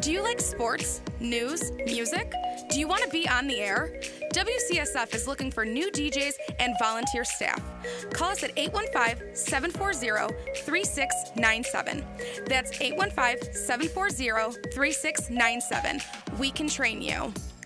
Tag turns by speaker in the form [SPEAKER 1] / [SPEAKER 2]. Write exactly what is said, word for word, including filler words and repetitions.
[SPEAKER 1] Do you like sports, news, music? Do you want to be on the air? W C S F is looking for new D Js and volunteer staff. Call us at eight one five, seven four zero, three six nine seven. That's eight one five, seven four zero, three six nine seven. We can train you.